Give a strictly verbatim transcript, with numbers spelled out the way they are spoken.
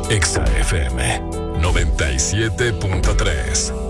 Exa F M noventa y siete punto tres.